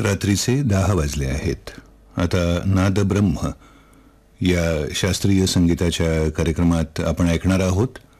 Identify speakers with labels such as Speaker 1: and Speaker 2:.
Speaker 1: रात्रीचे 10 वाजले आहेत. आता नाद ब्रह्म या शास्त्रीय संगीताच्या कार्यक्रमात आपण ऐकणार आहोत